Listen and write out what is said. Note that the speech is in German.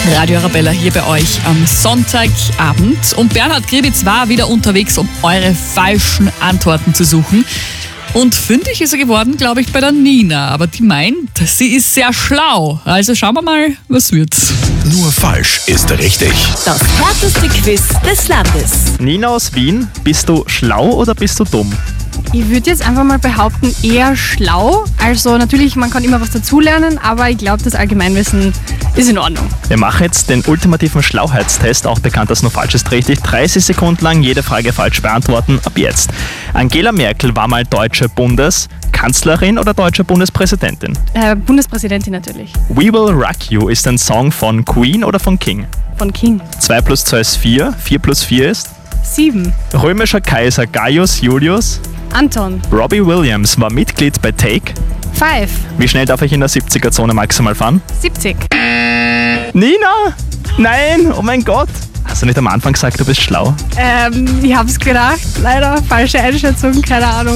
Radio Arabella hier bei euch am Sonntagabend. Und Bernhard Gribitz war wieder unterwegs, um eure falschen Antworten zu suchen. Und fündig ist er geworden, glaube ich, bei der Nina. Aber die meint, sie ist sehr schlau. Also schauen wir mal, was wird's. Nur falsch ist richtig. Das härteste Quiz des Landes. Nina aus Wien, bist du schlau oder bist du dumm? Ich würde jetzt einfach mal behaupten, eher schlau. Also natürlich, man kann immer was dazulernen, aber ich glaube, das Allgemeinwissen ist in Ordnung. Wir machen jetzt den ultimativen Schlauheitstest, auch bekannt als nur falsch ist richtig. 30 Sekunden lang jede Frage falsch beantworten, ab jetzt. Angela Merkel war mal deutsche Bundeskanzlerin oder deutsche Bundespräsidentin? Bundespräsidentin natürlich. We Will Rock You ist ein Song von Queen oder von King? Von King. 2 plus 2 ist 4, 4 plus 4 ist? 7. Römischer Kaiser Gaius Julius. Anton. Robbie Williams war Mitglied bei Take. 5. Wie schnell darf ich in der 70er-Zone maximal fahren? 70. Nina! Nein! Oh mein Gott! Hast du nicht am Anfang gesagt, du bist schlau? Ich hab's gedacht. Leider falsche Einschätzung, keine Ahnung.